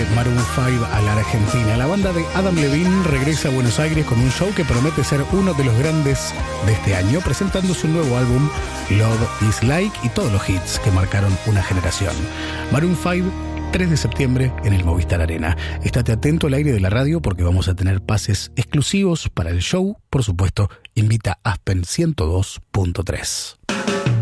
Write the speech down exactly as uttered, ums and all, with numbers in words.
Maroon cinco a la Argentina. La banda de Adam Levine regresa a Buenos Aires con un show que promete ser uno de los grandes de este año, presentando su nuevo álbum Love is Like y todos los hits que marcaron una generación. Maroon cinco, tres de septiembre en el Movistar Arena. Estate atento al aire de la radio porque vamos a tener pases exclusivos para el show. Por supuesto, invita Aspen ciento dos punto tres.